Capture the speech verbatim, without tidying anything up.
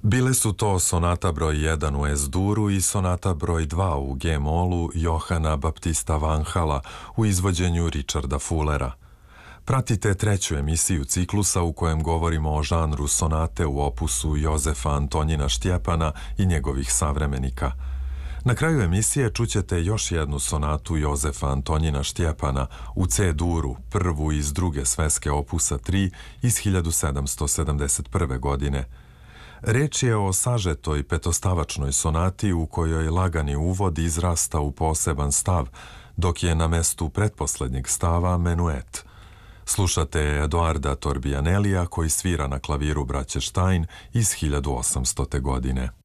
Bile su to sonata broj jedan u Es-duru i sonata broj dva u G-molu Johana Baptista Vanhala u izvođenju Richarda Fullera. Pratite treću emisiju ciklusa u kojem govorimo o žanru sonate u opusu Jozefa Antonjina Štjepana i njegovih savremenika. Na kraju emisije čućete još jednu sonatu Jozefa Antonjina Štjepana u C-duru, prvu iz druge sveske opusa tri iz hiljadu sedamsto sedamdeset prve. godine. Reč je o sažetoj petostavačnoj sonati u kojoj lagani uvod izrasta u poseban stav, dok je na mestu pretposlednjeg stava menuet. Slušate Eduarda Torbianellija koji svira na klaviru braće Stein iz hiljadu osamstote. godine.